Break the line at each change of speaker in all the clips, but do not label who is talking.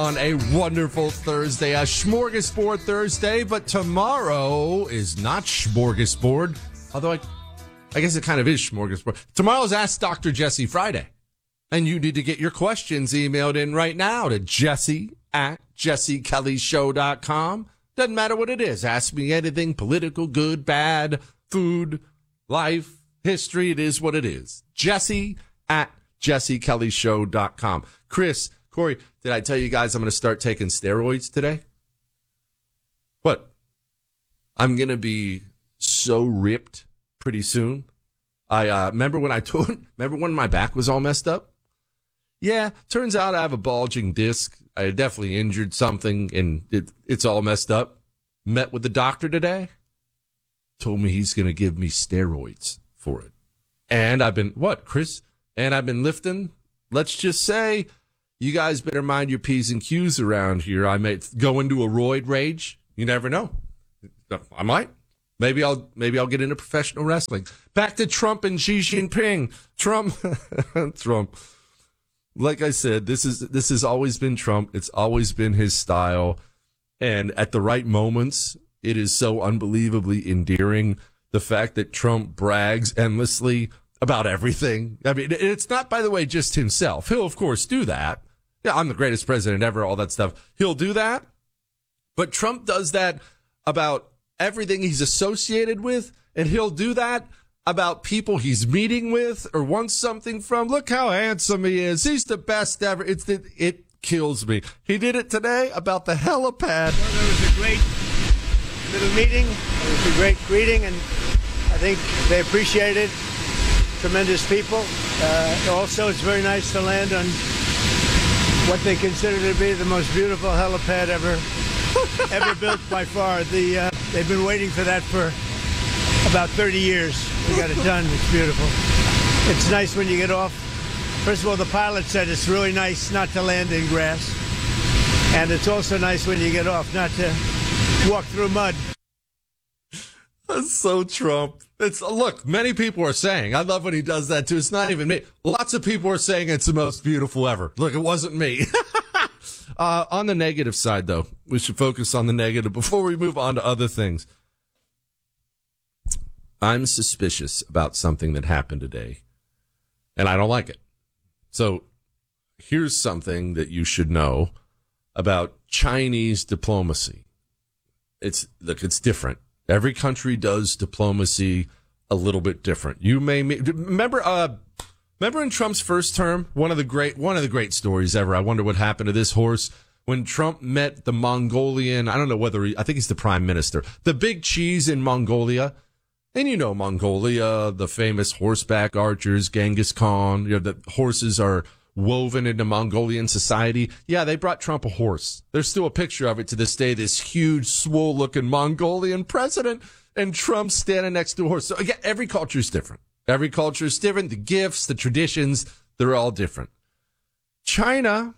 on a wonderful Thursday, a smorgasbord Thursday, but tomorrow is not smorgasbord, although I guess it kind of is smorgasbord. Tomorrow's Ask Dr. Jesse Friday, and you need to get your questions emailed in right now to jesse@jessekellyshow.com. Doesn't matter what it is. Ask me anything, political, good, bad, food, life, history. It is what it is. jesse@jessekellyshow.com. Chris, Corey, did I tell you guys I'm going to start taking steroids today? What? I'm going to be so ripped pretty soon. I remember when my back was all messed up? Yeah, turns out I have a bulging disc. I definitely injured something, and it's all messed up. Met with the doctor today. Told me he's going to give me steroids for it. And I've been, Chris? And I've been lifting. Let's just say, you guys better mind your P's and Q's around here. I may go into a roid rage. You never know. I might. Maybe I'll get into professional wrestling. Back to Trump and Xi Jinping. Trump. Like I said, this has always been Trump. It's always been his style. And at the right moments, it is so unbelievably endearing. The fact that Trump brags endlessly about everything. I mean, it's not, by the way, just himself. He'll, of course, do that. Yeah, I'm the greatest president ever, all that stuff. He'll do that. But Trump does that about everything he's associated with, and he'll do that about people he's meeting with or wants something from. Look how handsome he is. He's the best ever. It kills me. He did it today about the helipad.
Well, there was a great little meeting. It was a great greeting, and I think they appreciate it. Tremendous people. Also, it's very nice to land on what they consider to be the most beautiful helipad ever built by far. They've been waiting for that for about 30 years. We got it done. It's beautiful. It's nice when you get off. First of all, the pilot said it's really nice not to land in grass. And it's also nice when you get off not to walk through mud.
That's so Trump. Look, many people are saying, I love when he does that too. It's not even me. Lots of people are saying it's the most beautiful ever. Look, it wasn't me. On the negative side, though, we should focus on the negative before we move on to other things. I'm suspicious about something that happened today, and I don't like it. So here's something that you should know about Chinese diplomacy. It's different. Every country does diplomacy a little bit different. You may remember in Trump's first term, one of the great stories ever. I wonder what happened to this horse when Trump met the Mongolian. I don't know I think he's the prime minister, the big cheese in Mongolia. And you know Mongolia, the famous horseback archers, Genghis Khan. The horses are woven into Mongolian society. Yeah, they brought Trump a horse. There's still a picture of it to this day, this huge, swole-looking Mongolian president, and Trump standing next to a horse. So again, every culture is different. Every culture is different. The gifts, the traditions, they're all different. China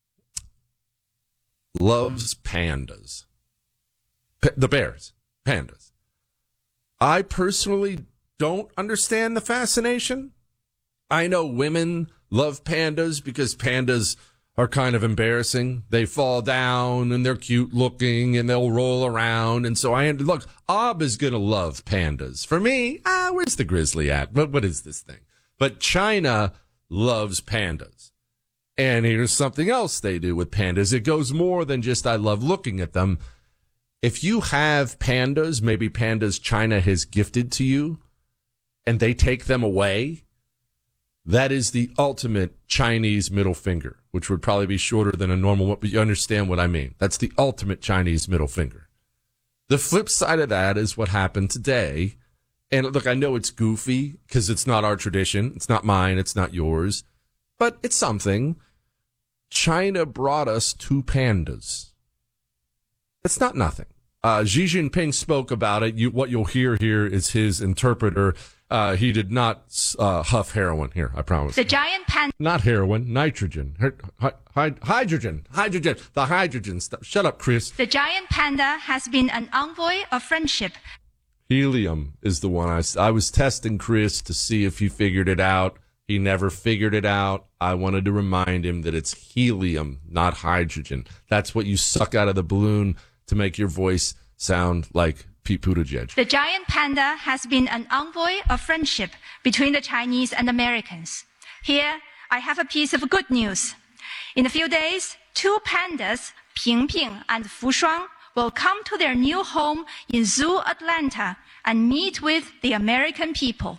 loves pandas. The bears. Pandas. I personally don't understand the fascination. I know women love pandas because pandas are kind of embarrassing. They fall down and they're cute looking and they'll roll around. And so look, Ab is going to love pandas. For me, where's the grizzly at? What is this thing? But China loves pandas. And here's something else they do with pandas. It goes more than just I love looking at them. If you have pandas, maybe pandas China has gifted to you, and they take them away, that is the ultimate Chinese middle finger, which would probably be shorter than a normal one, but you understand what I mean. That's the ultimate Chinese middle finger. The flip side of that is what happened today. And look, I know it's goofy because it's not our tradition. It's not mine. It's not yours. But it's something. China brought us 2 pandas. It's not nothing. Xi Jinping spoke about it. What you'll hear here is his interpreter. He did not huff heroin here, I promise.
The giant panda.
Not heroin, nitrogen. Hydrogen. The hydrogen stuff. Shut up, Chris.
The giant panda has been an envoy of friendship.
Helium is the one I was testing Chris to see if he figured it out. He never figured it out. I wanted to remind him that it's helium, not hydrogen. That's what you suck out of the balloon to make your voice sound like Pete Buttigieg.
The giant panda has been an envoy of friendship between the Chinese and Americans. Here, I have a piece of good news. In a few days, 2 pandas, Pingping and Fushuang, will come to their new home in Zoo Atlanta and meet with the American people.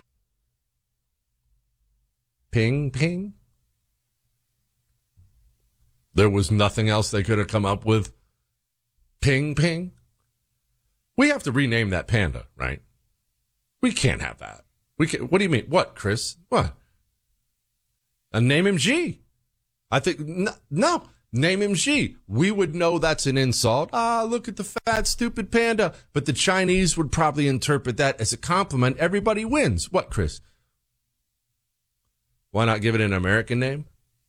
Ping, ping. There was nothing else they could have come up with. Ping, ping. We have to rename that panda, right? We can't have that. We can. What do you mean? What, Chris? What? And name him G. I think no. Name him G. We would know that's an insult. Look at the fat, stupid panda. But the Chinese would probably interpret that as a compliment. Everybody wins. What, Chris? Why not give it an American name?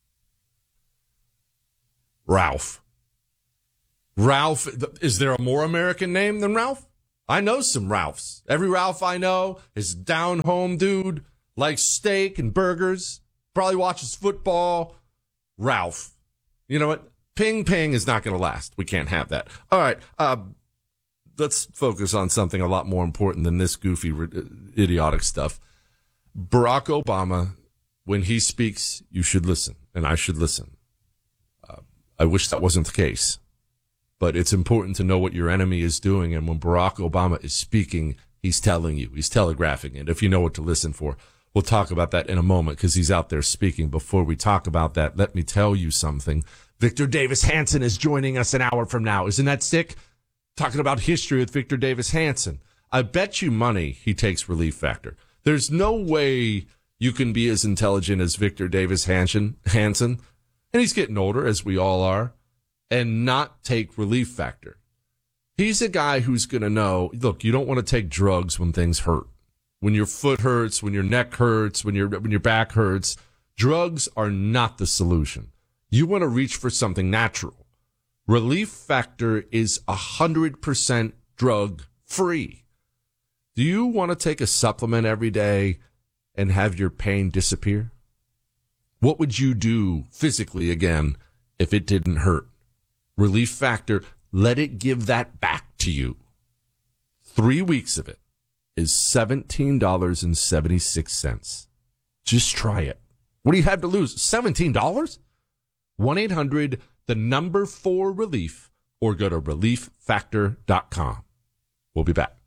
Ralph. Ralph. Is there a more American name than Ralph? I know some Ralphs. Every Ralph I know is down home dude, likes steak and burgers, probably watches football. Ralph. You know what? Ping ping is not going to last. We can't have that. All right. Let's focus on something a lot more important than this goofy, idiotic stuff. Barack Obama, when he speaks, you should listen, and I should listen. I wish that wasn't the case, but it's important to know what your enemy is doing. And when Barack Obama is speaking, he's telling you, he's telegraphing it. If you know what to listen for, we'll talk about that in a moment because he's out there speaking. Before we talk about that, let me tell you something. Victor Davis Hanson is joining us an hour from now. Isn't that sick? Talking about history with Victor Davis Hanson. I bet you money he takes Relief Factor. There's no way you can be as intelligent as Victor Davis Hanson, and he's getting older, as we all are, and not take Relief Factor. He's a guy who's going to know, look, you don't want to take drugs when things hurt. When your foot hurts, when your neck hurts, when your back hurts, drugs are not the solution. You want to reach for something natural. Relief Factor is 100% drug free. Do you want to take a supplement every day and have your pain disappear? What would you do physically again if it didn't hurt? Relief Factor, let it give that back to you. 3 weeks of it is $17.76. Just try it. What do you have to lose? $17? 1-800-4-RELIEF or go to relieffactor.com. We'll be back.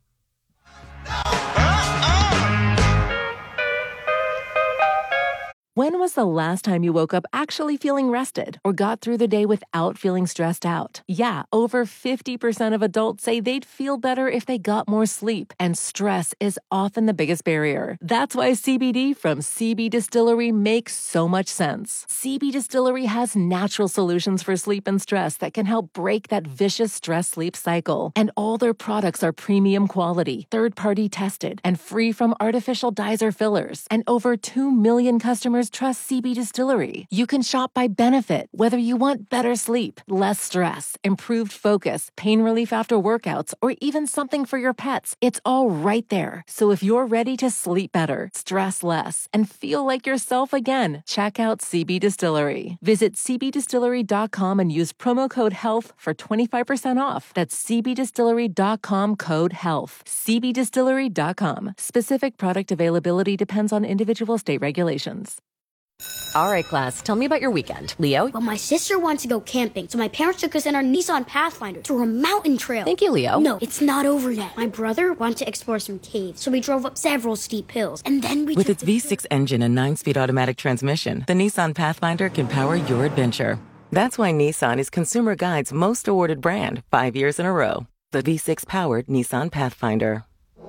When was the last time you woke up actually feeling rested or got through the day without feeling stressed out? Yeah, over 50% of adults say they'd feel better if they got more sleep, and stress is often the biggest barrier. That's why CBD from CB Distillery makes so much sense. CB Distillery has natural solutions for sleep and stress that can help break that vicious stress-sleep cycle. And all their products are premium quality, third-party tested, and free from artificial dyes or fillers. And over 2 million customers trust CB Distillery. You can shop by benefit, whether you want better sleep, less stress, improved focus, pain relief after workouts, or even something for your pets. It's all right there. So if you're ready to sleep better, stress less, and feel like yourself again, check out CB Distillery. Visit cbdistillery.com and use promo code HEALTH for 25% off. That's cbdistillery.com, code HEALTH. cbdistillery.com. Specific product availability depends on individual state regulations.
All right, class, tell me about your weekend. Leo?
Well, my sister wants to go camping, so my parents took us in our Nissan Pathfinder through a mountain trail.
Thank you, Leo.
No, it's not over yet. My brother wanted to explore some caves, so we drove up several steep hills, and then we
With its V6 engine and 9-speed automatic transmission, the Nissan Pathfinder can power your adventure. That's why Nissan is Consumer Guide's most awarded brand 5 years in a row. The V6-powered Nissan Pathfinder.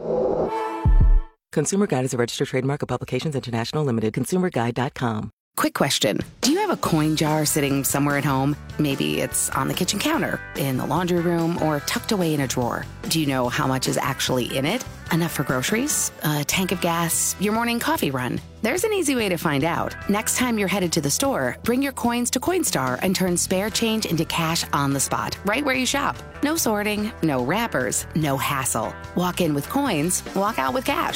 Consumer Guide is a registered trademark of Publications International Limited. ConsumerGuide.com.
Quick question. Do you have a coin jar sitting somewhere at home? Maybe it's on the kitchen counter, in the laundry room, or tucked away in a drawer. Do you know how much is actually in it? Enough for groceries? A tank of gas? Your morning coffee run? There's an easy way to find out. Next time you're headed to the store, bring your coins to Coinstar and turn spare change into cash on the spot, right where you shop. No sorting, no wrappers, no hassle. Walk in with coins, walk out with cash.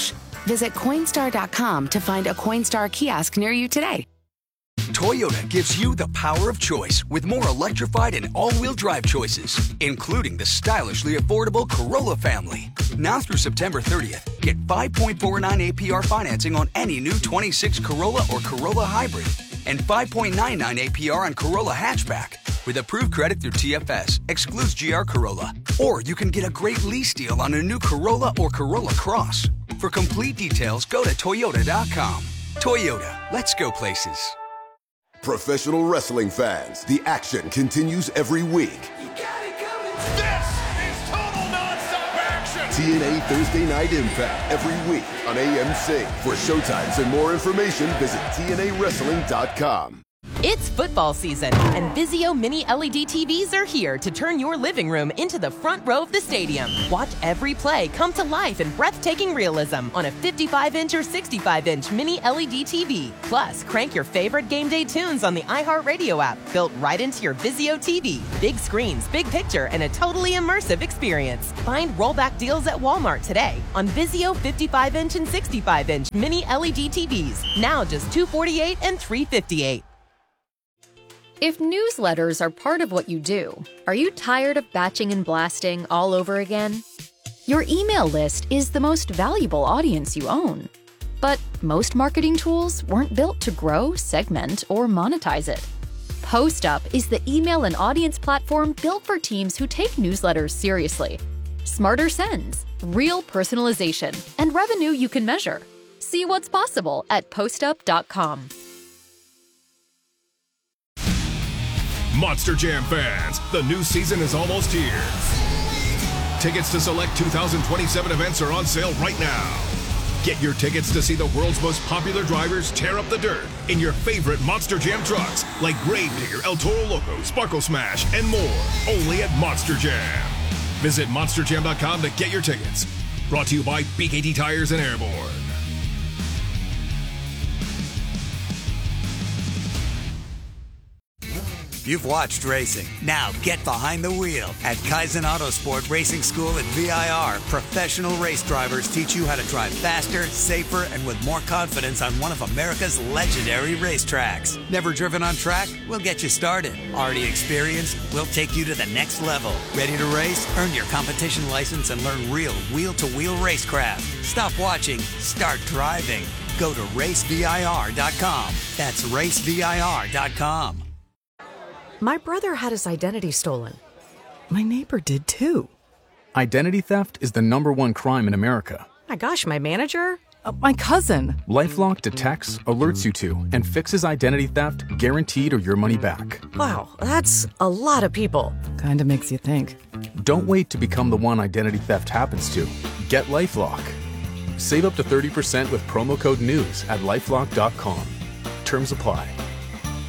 Visit Coinstar.com to find a Coinstar kiosk near you today.
Toyota gives you the power of choice with more electrified and all-wheel drive choices, including the stylishly affordable Corolla family. Now through September 30th, get 5.49 APR financing on any new 26 Corolla or Corolla Hybrid and 5.99 APR on Corolla Hatchback. With approved credit through TFS, excludes GR Corolla. Or you can get a great lease deal on a new Corolla or Corolla Cross. For complete details, go to Toyota.com. Toyota, let's go places.
Professional wrestling fans, the action continues every week.
This is total nonstop action!
TNA Thursday Night Impact every week on AMC. For showtimes and more information, visit TNAWrestling.com.
It's football season, and Vizio Mini LED TVs are here to turn your living room into the front row of the stadium. Watch every play come to life in breathtaking realism on a 55-inch or 65-inch Mini LED TV. Plus, crank your favorite game day tunes on the iHeartRadio app, built right into your Vizio TV. Big screens, big picture, and a totally immersive experience. Find rollback deals at Walmart today on Vizio 55-inch and 65-inch Mini LED TVs. Now just $248 and $358.
If newsletters are part of what you do, are you tired of batching and blasting all over again? Your email list is the most valuable audience you own. But most marketing tools weren't built to grow, segment, or monetize it. PostUp is the email and audience platform built for teams who take newsletters seriously. Smarter sends, real personalization, and revenue you can measure. See what's possible at postup.com.
Monster Jam fans, the new season is almost here. Tickets to select 2027 events are on sale right now. Get your tickets to see the world's most popular drivers tear up the dirt in your favorite Monster Jam trucks like Gravedigger, El Toro Loco, Sparkle Smash, and more. Only at Monster Jam. Visit monsterjam.com to get your tickets. Brought to you by BKT Tires and Airborne.
You've watched racing. Now get behind the wheel. At Kaizen Autosport Racing School at VIR, professional race drivers teach you how to drive faster, safer, and with more confidence on one of America's legendary racetracks. Never driven on track? We'll get you started. Already experienced? We'll take you to the next level. Ready to race? Earn your competition license and learn real wheel-to-wheel racecraft. Stop watching. Start driving. Go to racevir.com. That's racevir.com.
My brother had his identity stolen. My neighbor did too.
Identity theft is the #1 crime in America.
My gosh, my manager? My cousin.
LifeLock detects, alerts you to, and fixes identity theft guaranteed or your money back.
Wow, that's a lot of people. Kinda makes you think.
Don't wait to become the one identity theft happens to. Get LifeLock. Save up to 30% with promo code NEWS at LifeLock.com. Terms apply.